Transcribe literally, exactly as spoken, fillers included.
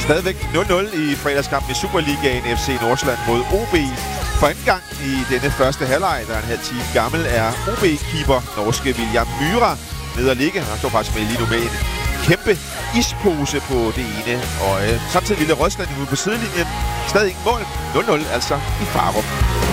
Stadigvæk nul nul i fredagskampen i Superligaen. F C Nordsjælland mod O B. For anden gang i denne første halvleg, der er en halv time gammel, er O B-keeper norske William Myhra nede at ligge. Han står faktisk med lige nu med en kæmpe ispose på det ene øje. Samtidig lille Røsland ude på sidelinjen. Stadig ikke mål. nul nul altså i Farum.